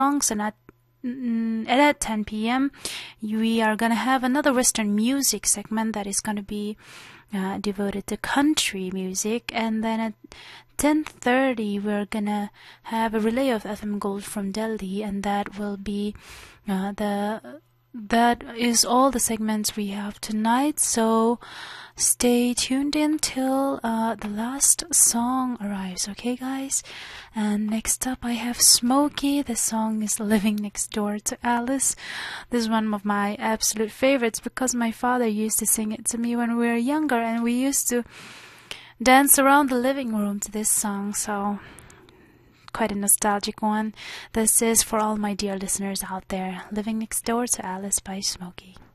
songs, and at 10 p.m. we are gonna have another Western music segment that is gonna be devoted to country music, and then at 10:30 we're gonna have a relay of FM Gold from Delhi, and that will be that is all the segments we have tonight. So stay tuned in till the last song arrives, okay guys? And next up I have Smokey. The song is Living Next Door to Alice. This is one of my absolute favorites because my father used to sing it to me when we were younger, and we used to dance around the living room to this song, so quite a nostalgic one. This is for all my dear listeners out there. Living Next Door to Alice by Smokey.